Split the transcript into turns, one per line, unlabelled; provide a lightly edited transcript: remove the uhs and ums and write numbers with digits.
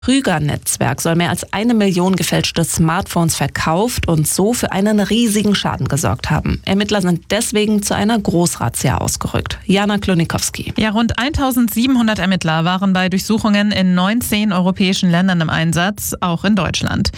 Krüger-Netzwerk soll mehr als 1 Million gefälschte Smartphones verkauft und so für einen riesigen Schaden gesorgt haben. Ermittler sind deswegen zu einer Großrazzia ausgerückt. Jana Klonikowski.
Ja, rund 1700 Ermittler waren bei Durchsuchungen in 19 europäischen Ländern im Einsatz, auch in Deutschland.